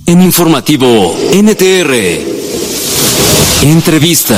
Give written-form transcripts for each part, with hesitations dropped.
En Informativo NTR. Entrevista.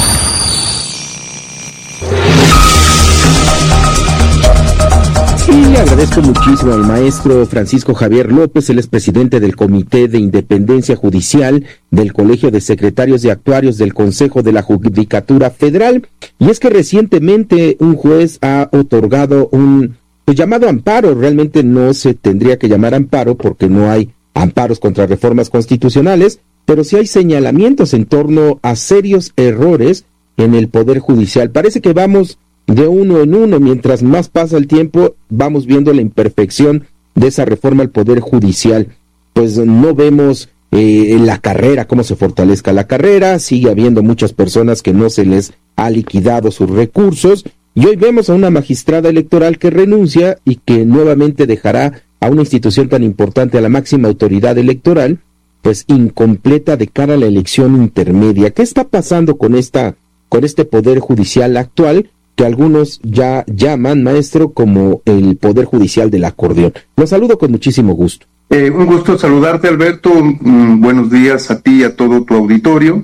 Y le agradezco muchísimo al maestro Francisco Javier López, él es presidente del Comité de Independencia Judicial del Colegio de Secretarios y Actuarios del Consejo de la Judicatura Federal. Y es que recientemente un juez ha otorgado un llamado amparo. Realmente no se tendría que llamar amparo porque no hay amparos contra reformas constitucionales, pero sí hay señalamientos en torno a serios errores en el Poder Judicial. Parece que vamos de uno en uno, mientras más pasa el tiempo, vamos viendo la imperfección de esa reforma al Poder Judicial. Pues no vemos la carrera, cómo se fortalezca la carrera, sigue habiendo muchas personas que no se les ha liquidado sus recursos, y hoy vemos a una magistrada electoral que renuncia y que nuevamente dejará a una institución tan importante, a la máxima autoridad electoral, pues incompleta de cara a la elección intermedia. ¿Qué está pasando con este Poder Judicial actual, que algunos ya llaman, maestro, como el Poder Judicial del acordeón? Lo saludo con muchísimo gusto. Un gusto saludarte, Alberto. Buenos días a ti y a todo tu auditorio.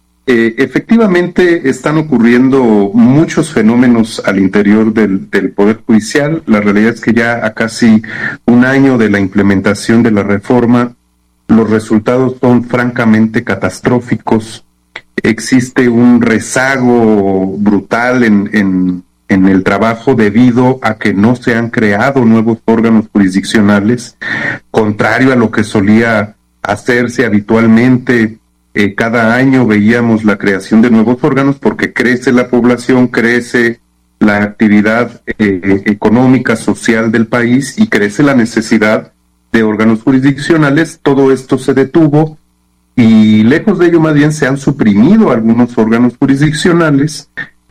Efectivamente, están ocurriendo muchos fenómenos al interior del Poder Judicial. La realidad es que ya a casi un año de la implementación de la reforma, los resultados son francamente catastróficos. Existe un rezago brutal en el trabajo debido a que no se han creado nuevos órganos jurisdiccionales, contrario a lo que solía hacerse habitualmente. Cada año veíamos la creación de nuevos órganos porque crece la población, crece la actividad económica, social del país y crece la necesidad de órganos jurisdiccionales. Todo esto se detuvo y lejos de ello más bien se han suprimido algunos órganos jurisdiccionales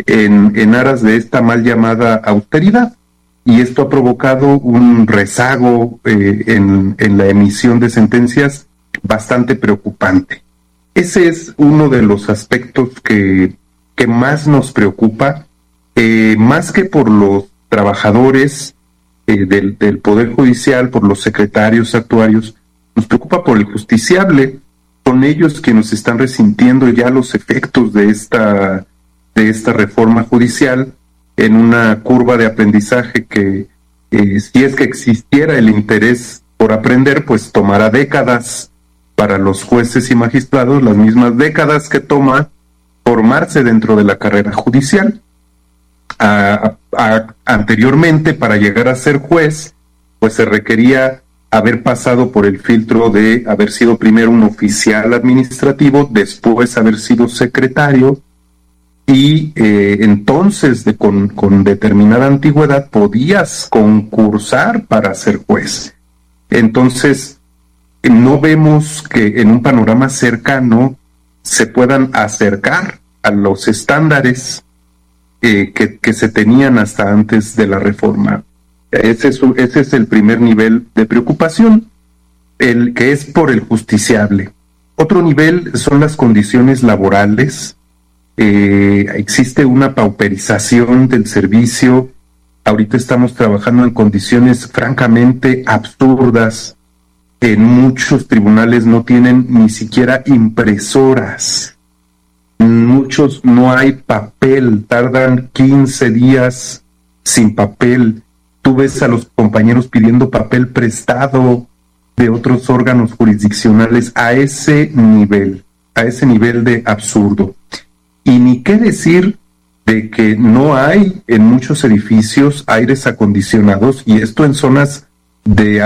en aras de esta mal llamada austeridad, y esto ha provocado un rezago en la emisión de sentencias bastante preocupante. Ese es uno de los aspectos que más nos preocupa, más que por los trabajadores del Poder Judicial, por los secretarios actuarios, nos preocupa por el justiciable. Son ellos quienes están resintiendo ya los efectos de esta reforma judicial en una curva de aprendizaje que, si es que existiera el interés por aprender, pues tomará décadas para los jueces y magistrados, las mismas décadas que toma formarse dentro de la carrera judicial. Anteriormente, para llegar a ser juez, pues se requería haber pasado por el filtro de haber sido primero un oficial administrativo, después haber sido secretario, y entonces con determinada antigüedad podías concursar para ser juez. Entonces, no vemos que en un panorama cercano se puedan acercar a los estándares que se tenían hasta antes de la reforma. Ese es el primer nivel de preocupación, el que es por el justiciable. Otro nivel son las condiciones laborales. Existe una pauperización del servicio. Ahorita estamos trabajando en condiciones francamente absurdas. En muchos tribunales no tienen ni siquiera impresoras. En muchos no hay papel, tardan 15 días sin papel. Tú ves a los compañeros pidiendo papel prestado de otros órganos jurisdiccionales a ese nivel de absurdo. Y ni qué decir de que no hay en muchos edificios aires acondicionados, y esto en zonas de